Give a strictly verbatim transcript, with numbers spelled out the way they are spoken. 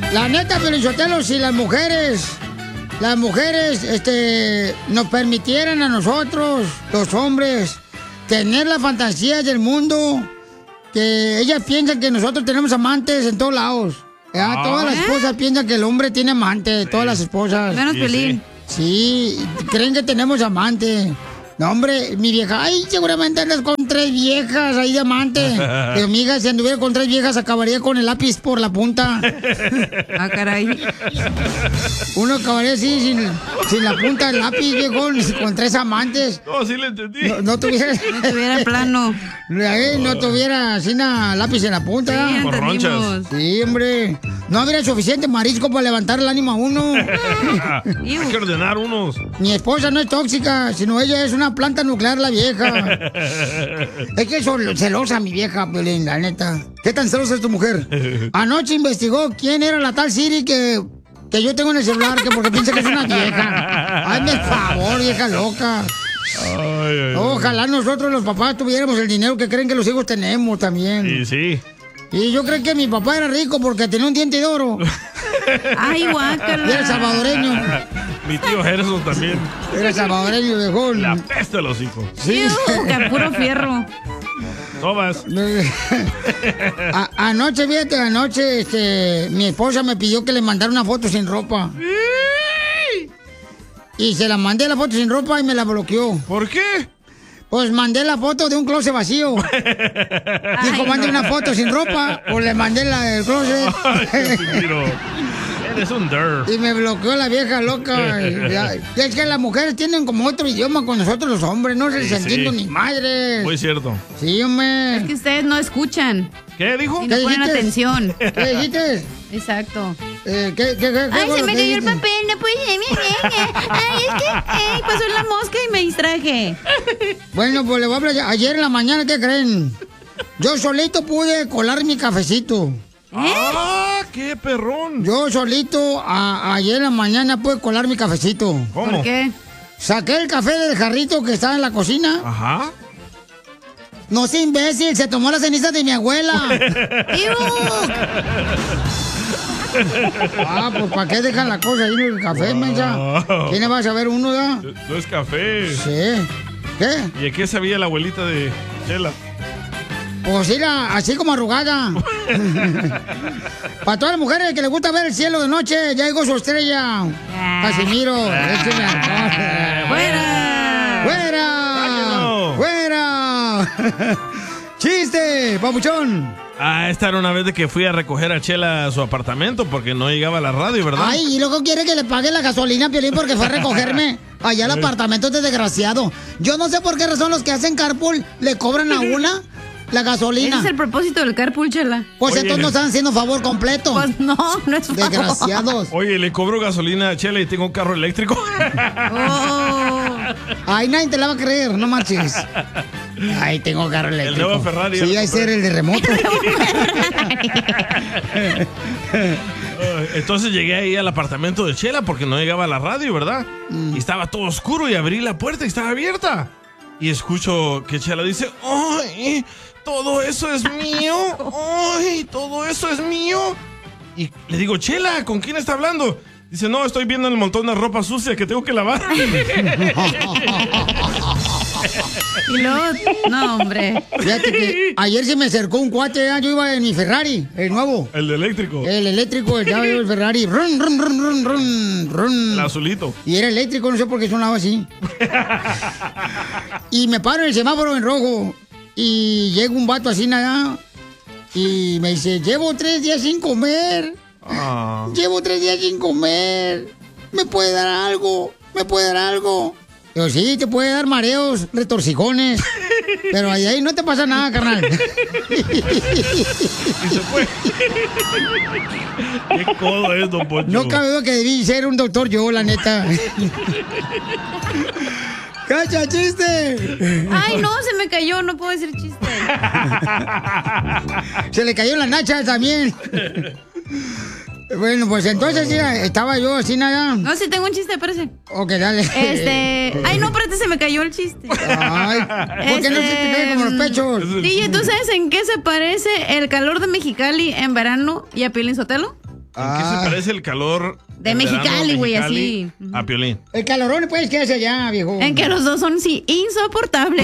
La neta, Felicitelo, si las mujeres, las mujeres, este, nos permitieran a nosotros, los hombres, tener la fantasía del mundo, que ellas piensan que nosotros tenemos amantes en todos lados. ¿Eh? Todas las esposas piensan que el hombre tiene amante, todas las esposas. Menos Pelín. Sí, creen que tenemos amante. No, hombre, mi vieja, ay, seguramente andas con tres viejas ahí de amante. Pero, amiga, si anduviera con tres viejas, acabaría con el lápiz por la punta. Ah, caray. Uno acabaría así, sin, sin la punta del lápiz, viejo, con tres amantes. No, sí le entendí. No, no tuviera... No tuviera plano. Eh, no tuviera así una lápiz en la punta. Sí, Por ronchas. Sí, hombre. No habría suficiente marisco para levantar el ánimo a uno. Hay que ordenar unos. Mi esposa no es tóxica, sino ella es una planta nuclear, la vieja. Es que es celosa mi vieja, Piolín, la neta. ¿Qué tan celosa es tu mujer? Anoche investigó quién era la tal Siri que, que yo tengo en el celular, que porque piensa que es una vieja. Hazme el favor, vieja loca. Ay, ay, Ojalá nosotros los papás tuviéramos el dinero que creen que los hijos tenemos también. Sí, sí. Y yo creo que mi papá era rico porque tenía un diente de oro. Ay, guácala. Y era salvadoreño. Mi tío Gerson también. Era salvadoreño, viejón. La peste de los hijos. Sí. Iu, que puro fierro. Tomas. A- anoche, fíjate, anoche, este, mi esposa me pidió que le mandara una foto sin ropa. Y se la mandé la foto sin ropa y me la bloqueó. ¿Por qué? Pues mandé la foto de un closet vacío. Dijo, mande una foto sin ropa. Pues le mandé la del closet. Ay, Casimiro. Eres un dirt. Y me bloqueó la vieja loca. Ya- Es que las mujeres tienen como otro idioma con nosotros los hombres. No se les Sí, entiendo sí. ni madres. Muy cierto. Sí, hombre. Es que ustedes no escuchan ¿Qué dijo? y no ¿Qué ponen dijiste? atención. ¿Qué dijiste? Exacto. Eh, ¿qué, qué, qué, Ay, qué se fue me lo que cayó el dijiste? papel, no puede Ay, es que ay, pasó la mosca y me distraje. Bueno, pues le voy a hablar. Ayer en la mañana, ¿qué creen? Yo solito pude colar mi cafecito. ¡Ah, qué perrón! Yo solito a- ayer en la mañana pude colar mi cafecito. ¿Cómo? ¿Por qué? Saqué el café del jarrito que estaba en la cocina. Ajá. No sé, imbécil, se tomó las cenizas de mi abuela. ¡Iu! Ah, pues ¿para qué dejan la cosa ahí en el café, mensa? ¿Quién va a saber uno ya? No es café. Sí. ¿Qué? ¿Y de qué sabía la abuelita de Chela? Pues era así como arrugada. Para todas las mujeres que les gusta ver el cielo de noche, ya llegó su estrella. Casimiro, écheme alcohol. ¡Fuera! ¡Fuera! ¡Fuera! ¡Chiste, papuchón! Ah, esta era una vez de que fui a recoger a Chela a su apartamento porque no llegaba a la radio, ¿verdad? Ay, y luego quiere que le pague la gasolina a Piolín porque fue a recogerme allá al apartamento de desgraciado. Yo no sé por qué razón los que hacen carpool le cobran a una la gasolina. Ese es el propósito del carpool, Chela. Pues Oye. entonces no están haciendo favor completo. Pues no, no es favor. Desgraciados. Oye, le cobro gasolina a Chela y tengo un carro eléctrico. Oh. Ay, nadie te la va a creer, no manches. Ay, tengo carro eléctrico. nuevo Ferrari, Sí, el hay ser el de remoto. Entonces llegué ahí al apartamento de Chela porque no llegaba a la radio, ¿verdad? Mm. Y estaba todo oscuro y abrí la puerta y estaba abierta. Y escucho que Chela dice, ¡ay! Todo eso es mío. ¡Ay! Todo eso es mío. Y le digo, Chela, ¿con quién está hablando? Dice, no, estoy viendo el montón de ropa sucia que tengo que lavar. Y luego, no, hombre. Fíjate que ayer se me acercó un cuate, ¿eh? Yo iba en mi Ferrari, el nuevo. El de eléctrico. El eléctrico, estaba yo el Ferrari. Run, run, run, run, run, run. El azulito. Y era eléctrico, no sé por qué sonaba así. Y me paro en el semáforo en rojo. Y llega un vato así nada. Y me dice, llevo tres días sin comer. Ah. Llevo tres días sin comer. ¿Me puede dar algo? ¿Me puede dar algo? Yo, sí, te puede dar mareos, retorcijones. Pero ahí, ahí no te pasa nada, carnal. Y se fue. Qué codo es, don Poncho. No cabe duda que debí ser un doctor yo, la neta. ¡Cacha, chiste! Ay, no, se me cayó, no puedo decir chiste. Se le cayó la nacha también. Bueno, pues entonces ya estaba yo así nada. No, sí tengo un chiste, espérese. Ok, dale. Este. Ay, no, espérate, se me cayó el chiste. Ay, ¿por qué no se te cae como los pechos? D J, ¿tú sabes en qué se parece el calor de Mexicali en verano y a Piolín Sotelo? ¿En qué se parece el calor de en Mexicali, verano güey, Mexicali así? A Piolín. El calorón, pues, ¿qué hace allá, viejo? En que los dos son, sí, insoportables.